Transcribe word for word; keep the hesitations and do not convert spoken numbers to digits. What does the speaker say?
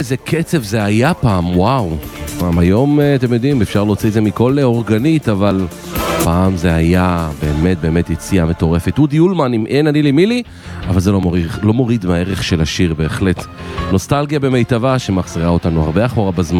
איזה קצב זה היה פעם, וואו. פעם היום, אתם יודעים, אפשר להוציא את זה מכל אורגנית, אבל פעם זה היה באמת באמת יציאה מטורפת. אודי אולמן עם אין אני לי מילי, אבל זה לא מוריד, לא מוריד מהערך של השיר בהחלט. נוסטלגיה במיטבה שמחזירה אותנו הרבה אחורה בזמן.